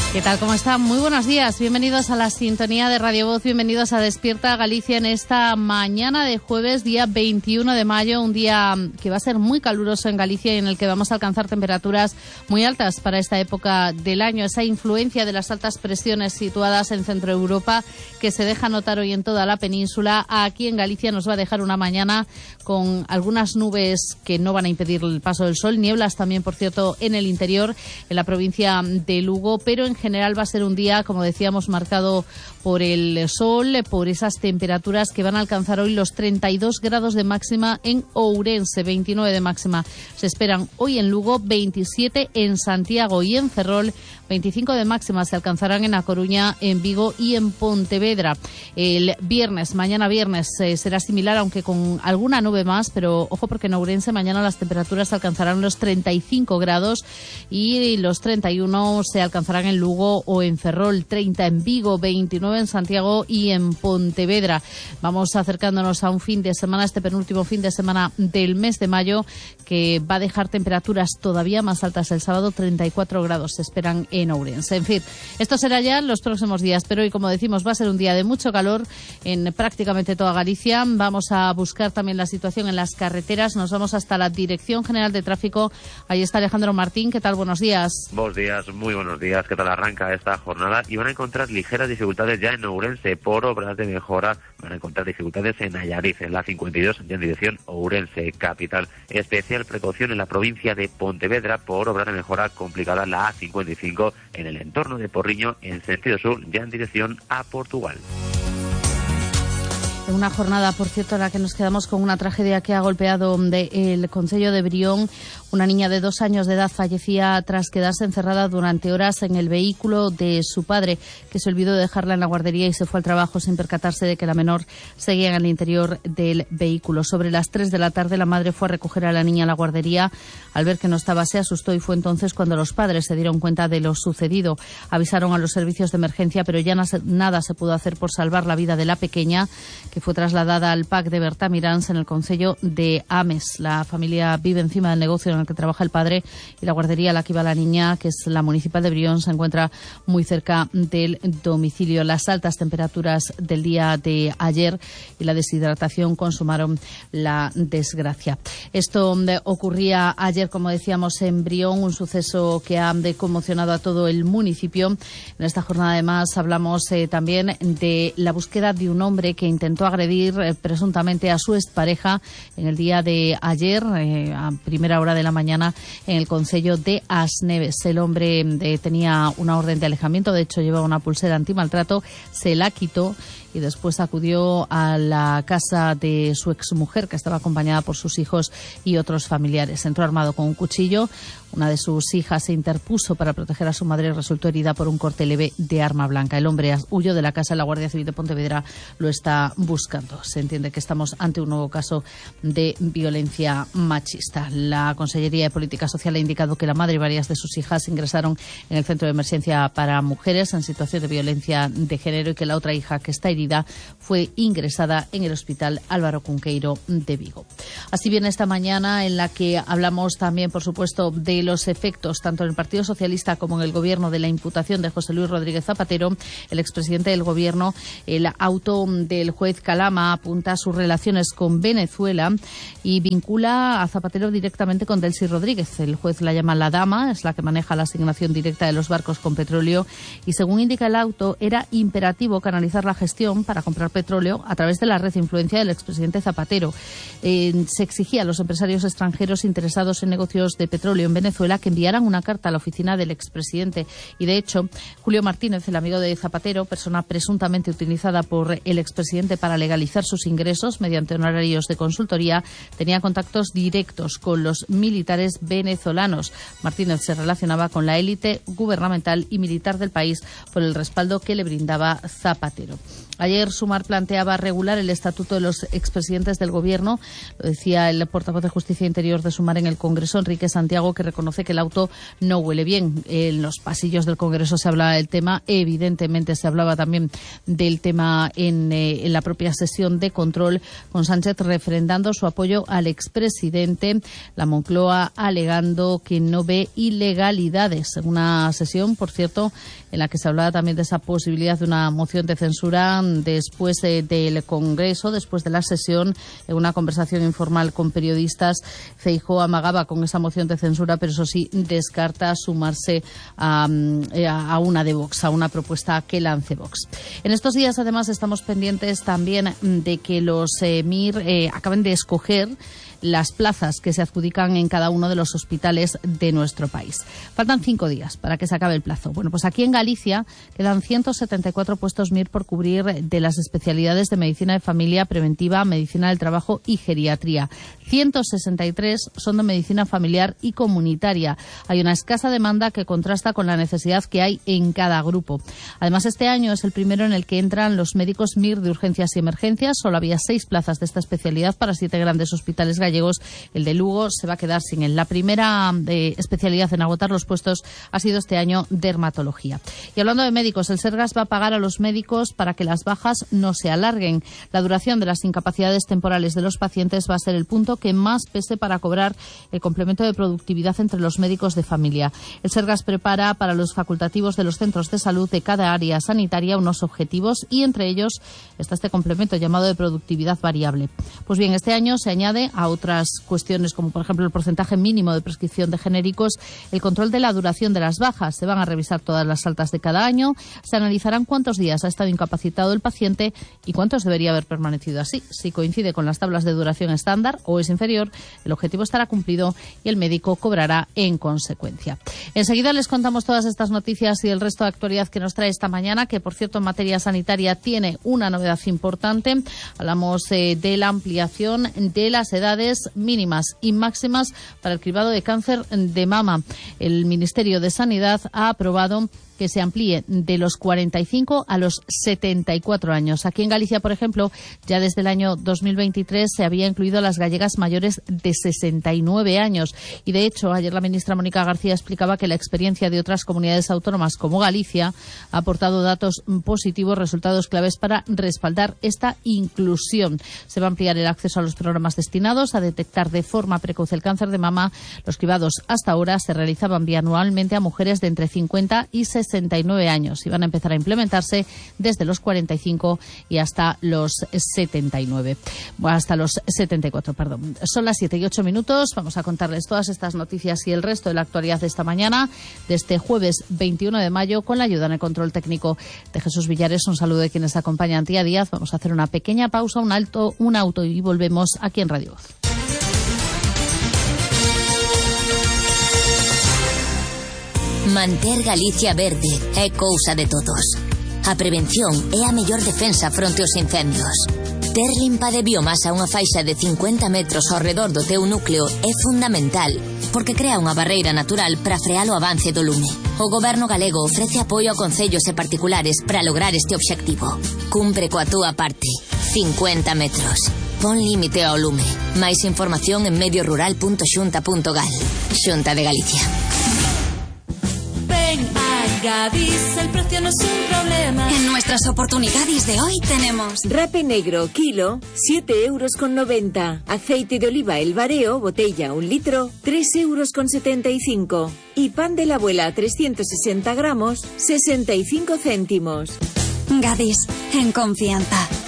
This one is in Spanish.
¿Qué tal? ¿Cómo están? Muy buenos días. Bienvenidos a la sintonía de Radio Voz. Bienvenidos a Despierta Galicia en esta mañana de jueves, día 21 de mayo. Un día que va a ser muy caluroso en Galicia y en el que vamos a alcanzar temperaturas muy altas para esta época del año. Esa influencia de las altas presiones situadas en Centro Europa que se deja notar hoy en toda la península. Aquí en Galicia nos va a dejar una mañana con algunas nubes que no van a impedir el paso del sol. Nieblas también, por cierto, en el interior, en la provincia de Lugo, pero en general va a ser un día, como decíamos, marcado por el sol, por esas temperaturas que van a alcanzar hoy los 32 grados de máxima en Ourense, 29 de máxima. Se esperan hoy en Lugo, 27 en Santiago y en Ferrol, 25 de máxima se alcanzarán en A Coruña, en Vigo y en Pontevedra. El viernes, mañana viernes, será similar, aunque con alguna nube más, pero ojo porque en Ourense mañana las temperaturas alcanzarán los 35 grados y los 31 se alcanzarán en Lugo o en Ferrol, 30 en Vigo, 29 en Santiago y en Pontevedra. Vamos acercándonos a un fin de semana, este penúltimo fin de semana del mes de mayo, que va a dejar temperaturas todavía más altas. El sábado 34 grados se esperan en Ourense. En fin, esto será ya en los próximos días, pero hoy, como decimos, va a ser un día de mucho calor en prácticamente toda Galicia. Vamos a buscar también la situación en las carreteras. Nos vamos hasta la Dirección General de Tráfico. Ahí está Alejandro Martín. ¿Qué tal? Buenos días. Buenos días, muy buenos días. ¿Qué tal arranca esta jornada? Y van a encontrar ligeras dificultades ya en Ourense por obras de mejora. Van a encontrar dificultades en Allariz, en la 52, en dirección Ourense capital. Especial precaución en la provincia de Pontevedra por obras de mejora complicada la A55 en el entorno de Porriño en sentido sur, ya en dirección a Portugal. Una jornada, por cierto, en la que nos quedamos con una tragedia que ha golpeado el concello de Brión. Una niña de 2 años de edad fallecía tras quedarse encerrada durante horas en el vehículo de su padre, que se olvidó de dejarla en la guardería y se fue al trabajo sin percatarse de que la menor seguía en el interior del vehículo. Sobre las 3 de la tarde, la madre fue a recoger a la niña a la guardería. Al ver que no estaba, se asustó y fue entonces cuando los padres se dieron cuenta de lo sucedido. Avisaron a los servicios de emergencia, pero ya nada se pudo hacer por salvar la vida de la pequeña, que fue trasladada al PAC de Bertamiráns en el concello de Ames. La familia vive encima del negocio en el que trabaja el padre y la guardería a la que iba la niña, que es la municipal de Brión, se encuentra muy cerca del domicilio. Las altas temperaturas del día de ayer y la deshidratación consumaron la desgracia. Esto ocurría ayer, como decíamos, en Brión, un suceso que ha conmocionado a todo el municipio. En esta jornada, además, hablamos también de la búsqueda de un hombre que intentó agredir presuntamente a su expareja en el día de ayer, a primera hora de la mañana, en el concello de Asneves. El hombre tenía una orden de alejamiento, de hecho llevaba una pulsera antimaltrato, se la quitó y después acudió a la casa de su exmujer, que estaba acompañada por sus hijos y otros familiares. Entró armado con un cuchillo. Una de sus hijas se interpuso para proteger a su madre y resultó herida por un corte leve de arma blanca. El hombre huyó de la casa. La Guardia Civil de Pontevedra lo está buscando. Se entiende que estamos ante un nuevo caso de violencia machista. La Consellería de Política Social ha indicado que la madre y varias de sus hijas ingresaron en el Centro de Emergencia para Mujeres en situación de violencia de género y que la otra hija, que está herida, fue ingresada en el Hospital Álvaro Cunqueiro de Vigo. Así viene esta mañana, en la que hablamos también, por supuesto, de los efectos, tanto en el Partido Socialista como en el Gobierno, de la imputación de José Luis Rodríguez Zapatero. El expresidente del Gobierno, el auto del juez Calama, apunta a sus relaciones con Venezuela y vincula a Zapatero directamente con Delcy Rodríguez. El juez la llama la dama, es la que maneja la asignación directa de los barcos con petróleo y, según indica el auto, era imperativo canalizar la gestión para comprar petróleo a través de la red de influencia del expresidente Zapatero. Se exigía a los empresarios extranjeros interesados en negocios de petróleo en Venezuela que enviaran una carta a la oficina del expresidente. Y, de hecho, Julio Martínez, el amigo de Zapatero, persona presuntamente utilizada por el expresidente para legalizar sus ingresos mediante honorarios de consultoría, tenía contactos directos con los militares venezolanos. Martínez se relacionaba con la élite gubernamental y militar del país por el respaldo que le brindaba Zapatero. Ayer Sumar planteaba regular el estatuto de los expresidentes del Gobierno. Lo decía el portavoz de Justicia e Interior de Sumar en el Congreso, Enrique Santiago, que reconoce que el auto no huele bien. En los pasillos del Congreso se hablaba del tema, evidentemente se hablaba también del tema en la propia sesión de control, con Sánchez refrendando su apoyo al expresidente, la Moncloa alegando que no ve ilegalidades. Una sesión, por cierto, en la que se hablaba también de esa posibilidad de una moción de censura después del Congreso, después de la sesión. En una conversación informal con periodistas, Feijóo amagaba con esa moción de censura, pero eso sí, descarta sumarse a una de Vox, a una propuesta que lance Vox. En estos días, además, estamos pendientes también de que los MIR acaben de escoger las plazas que se adjudican en cada uno de los hospitales de nuestro país. Faltan 5 días para que se acabe el plazo. Bueno, pues aquí en Galicia quedan 174 puestos MIR por cubrir de las especialidades de medicina de familia, preventiva, medicina del trabajo y geriatría. 163 son de medicina familiar y comunitaria. Hay una escasa demanda que contrasta con la necesidad que hay en cada grupo. Además, este año es el primero en el que entran los médicos MIR de urgencias y emergencias. Solo había 6 plazas de esta especialidad para 7 grandes hospitales gallegos. El de Lugo se va a quedar sin él. La primera especialidad en agotar los puestos ha sido este año dermatología. Y hablando de médicos, el Sergas va a pagar a los médicos para que las bajas no se alarguen. La duración de las incapacidades temporales de los pacientes va a ser el punto que más pese para cobrar el complemento de productividad entre los médicos de familia. El Sergas prepara para los facultativos de los centros de salud de cada área sanitaria unos objetivos y entre ellos está este complemento llamado de productividad variable. Pues bien, este año se añade a otras cuestiones como por ejemplo el porcentaje mínimo de prescripción de genéricos, el control de la duración de las bajas. Se van a revisar todas las altas de cada año, se analizarán cuántos días ha estado incapacitado el paciente y cuántos debería haber permanecido así. Si coincide con las tablas de duración estándar o es inferior, el objetivo estará cumplido y el médico cobrará en consecuencia. Enseguida les contamos todas estas noticias y el resto de actualidad que nos trae esta mañana, que por cierto en materia sanitaria tiene una novedad importante. Hablamos de la ampliación de las edades mínimas y máximas para el cribado de cáncer de mama. El Ministerio de Sanidad ha aprobado que se amplíe de los 45 a los 74 años. Aquí en Galicia, por ejemplo, ya desde el año 2023 se había incluido a las gallegas mayores de 69 años. Y de hecho, ayer la ministra Mónica García explicaba que la experiencia de otras comunidades autónomas como Galicia ha aportado datos positivos, resultados claves para respaldar esta inclusión. Se va a ampliar el acceso a los programas destinados a detectar de forma precoz el cáncer de mama. Los cribados hasta ahora se realizaban bianualmente a mujeres de entre 50 y 69 años y van a empezar a implementarse desde los 45 y hasta los 79. Hasta los 74, perdón. Son las 7:08. Vamos a contarles todas estas noticias y el resto de la actualidad de esta mañana, de este jueves 21 de mayo, con la ayuda en el control técnico de Jesús Villares. Un saludo de quienes acompañan Tía Díaz. Vamos a hacer una pequeña pausa, un auto y volvemos aquí en Radio Voz. Manter Galicia verde é cousa de todos. A prevención é a mellor defensa fronte aos incendios. Ter limpa de biomasa unha faixa de 50 metros ao redor do teu núcleo é fundamental, porque crea unha barreira natural para frear o avance do lume. O Goberno galego ofrece apoio a concellos e particulares para lograr este obxectivo. Cumpre coa túa parte. 50 metros. Pon límite ao lume. Máis información en mediorural.xunta.gal. Xunta de Galicia. Ven a Gadis, el precio no es un problema. En nuestras oportunidades de hoy tenemos rape negro, kilo, 7,90 €. Aceite de oliva El Bareo, botella, 1 litro, 3,75 €. Y pan de la abuela, 360 gramos, 65 céntimos. Gadis, en confianza.